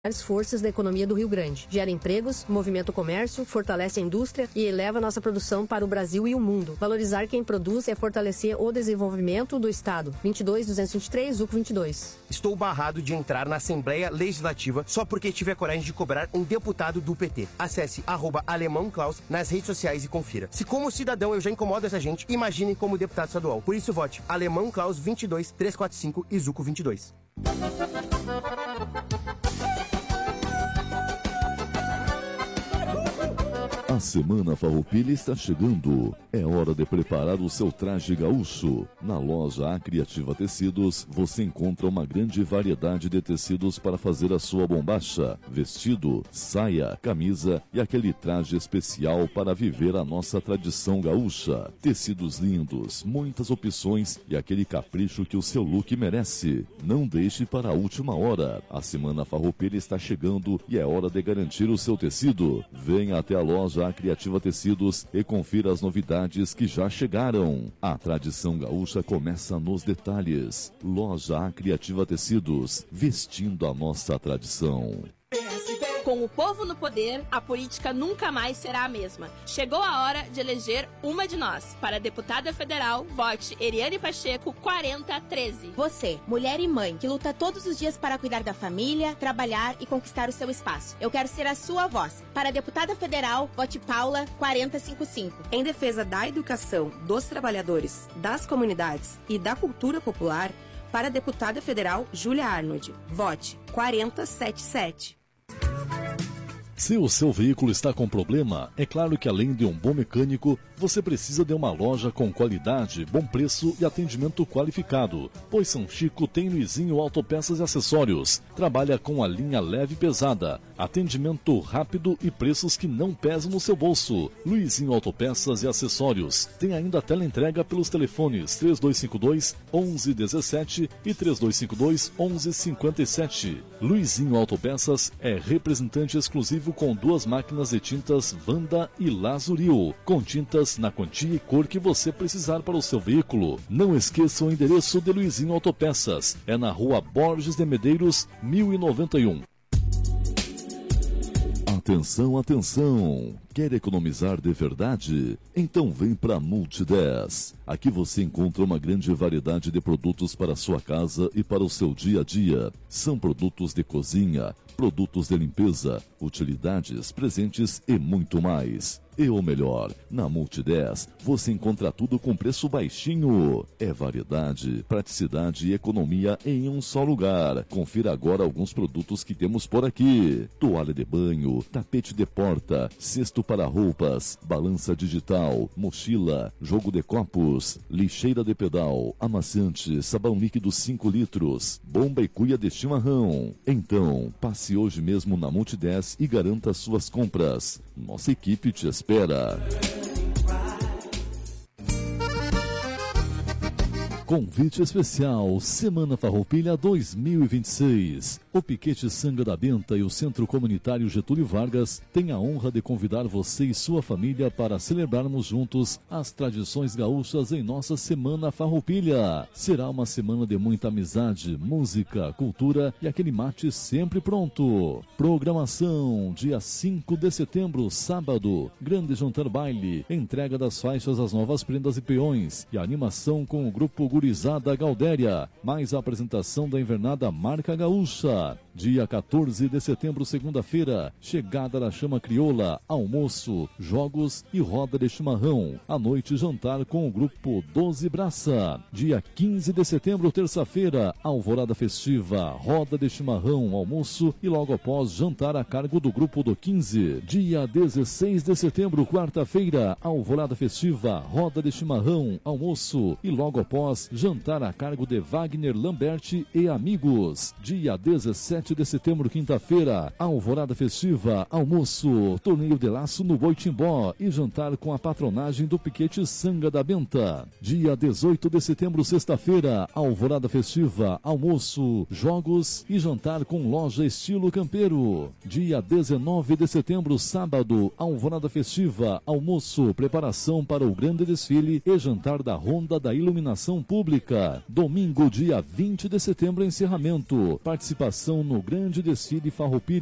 forças da economia do Rio Grande. Gera empregos, movimenta o comércio, fortalece a indústria e eleva nossa produção para o Brasil e o mundo. Valorizar quem produz é fortalecer o desenvolvimento do Estado. 22.223, UCO 22. Estou barrado de entrar na Assembleia Legislativa só porque tive a coragem de cobrar um deputado do PT. Acesse @alemãoclaus nas redes sociais e confira. Se como cidadão eu já incomodo essa gente, imagine como deputado estadual. Por isso vote Alemão Klaus 22345 e Zuco 22. A Semana Farroupilha está chegando. É hora de preparar o seu traje gaúcho. Na loja A Criativa Tecidos, você encontra uma grande variedade de tecidos para fazer a sua bombacha, vestido, saia, camisa e aquele traje especial para viver a nossa tradição gaúcha. Tecidos lindos, muitas opções e aquele capricho que o seu look merece. Não deixe para a última hora. A Semana Farroupilha está chegando e é hora de garantir o seu tecido. Venha até a loja A Criativa Tecidos e confira as novidades que já chegaram. A tradição gaúcha começa nos detalhes. Loja A Criativa Tecidos, vestindo a nossa tradição. Com o povo no poder, a política nunca mais será a mesma. Chegou a hora de eleger uma de nós. Para deputada federal, vote Eriane Pacheco 4013. Você, mulher e mãe, que luta todos os dias para cuidar da família, trabalhar e conquistar o seu espaço. Eu quero ser a sua voz. Para deputada federal, vote Paula 4055. Em defesa da educação, dos trabalhadores, das comunidades e da cultura popular, para a deputada federal Júlia Arnold, vote 4077. Se o seu veículo está com problema, é claro que além de um bom mecânico, você precisa de uma loja com qualidade, bom preço e atendimento qualificado. Pois São Chico tem Luizinho Autopeças e Acessórios. Trabalha com a linha leve e pesada, atendimento rápido e preços que não pesam no seu bolso. Luizinho Autopeças e Acessórios. Tem ainda a teleentrega pelos telefones 3252-1117 e 3252-1157. Luizinho Autopeças é representante exclusivo com 2 máquinas de tintas Wanda e Lazuril, com tintas na quantia e cor que você precisar para o seu veículo. Não esqueça o endereço de Luizinho Autopeças. É na Rua Borges de Medeiros, 1091. Atenção, atenção! Quer economizar de verdade? Então vem para Multi10. Aqui você encontra uma grande variedade de produtos para a sua casa e para o seu dia a dia. São produtos de cozinha, produtos de limpeza, utilidades, presentes e muito mais. E o melhor, na Multi10 você encontra tudo com preço baixinho. É variedade, praticidade e economia em um só lugar. Confira agora alguns produtos que temos por aqui: toalha de banho, tapete de porta, cesto para roupas, balança digital, mochila, jogo de copos, lixeira de pedal, amaciante, sabão líquido 5 litros, bomba e cuia de chimarrão. Então, passe hoje mesmo na Multi10 e garanta suas compras. Nossa equipe te espera. Convite especial Semana Farroupilha 2026. O Piquete Sanga da Benta e o Centro Comunitário Getúlio Vargas têm a honra de convidar você e sua família para celebrarmos juntos as tradições gaúchas em nossa Semana Farroupilha. Será uma semana de muita amizade, música, cultura e aquele mate sempre pronto. Programação: dia 5 de setembro, sábado, grande jantar baile, entrega das faixas às novas prendas e peões e animação com o grupo Gurizada Galdéria, mais a apresentação da invernada Marca Gaúcha. Dia 14 de setembro, segunda-feira, chegada da Chama Crioula, almoço, jogos e roda de chimarrão. À noite, jantar com o grupo 12 Braça. Dia 15 de setembro, terça-feira, alvorada festiva, roda de chimarrão, almoço e logo após jantar a cargo do grupo do 15. Dia 16 de setembro, quarta-feira, alvorada festiva, roda de chimarrão, almoço e logo após jantar a cargo de Wagner Lambert e amigos. Dia 17 de setembro, quinta-feira, alvorada festiva, almoço, torneio de laço no Boitimbó e jantar com a patronagem do Piquete Sanga da Benta. Dia 18 de setembro, sexta-feira, alvorada festiva, almoço, jogos e jantar com loja estilo campeiro. Dia 19 de setembro, sábado, alvorada festiva, almoço, preparação para o grande desfile e jantar da Ronda da Iluminação Pública. República. Domingo, dia 20 de setembro, encerramento. Participação no grande desfile Farroupilha